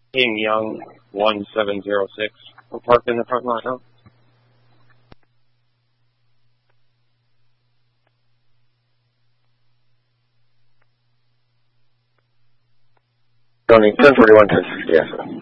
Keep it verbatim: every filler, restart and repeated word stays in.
King Young, one seven zero six. We're parked in the front lot now. Tony, ten forty-one, ten sixty, yes.